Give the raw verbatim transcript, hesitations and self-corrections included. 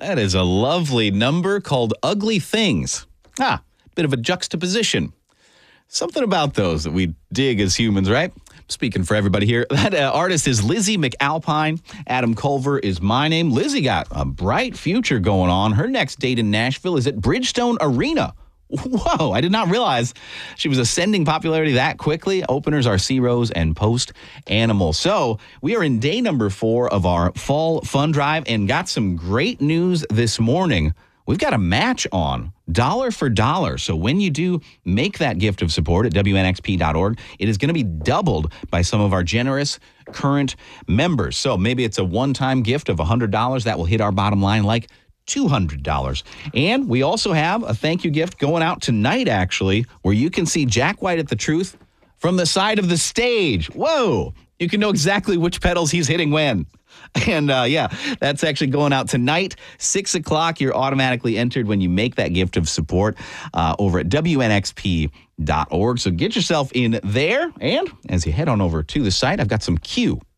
That is a lovely number called Ugly Things. Ah, bit of a juxtaposition. Something about those that we dig as humans, right? Speaking for everybody here, that uh, artist is Lizzie McAlpine. Adam Culver is my name. Lizzie got a bright future going on. Her next date in Nashville is at Bridgestone Arena. Whoa, I did not realize she was ascending popularity that quickly. Openers are Sea Rose and Post Animal. So we are in day number four of our fall fun drive and got some great news this morning. We've got a match on dollar for dollar. So when you do make that gift of support at W N X P dot org, it is going to be doubled by some of our generous current members. So maybe it's a one-time gift of one hundred dollars that will hit our bottom line like two hundred dollars. And we also have a thank you gift going out tonight, actually, where you can see Jack White at the Truth from the side of the stage. Whoa! You can know exactly which pedals he's hitting when. And uh, yeah, that's actually going out tonight, six o'clock. You're automatically entered when you make that gift of support uh, over at W N X P dot org. So get yourself in there. And as you head on over to the site, I've got some Q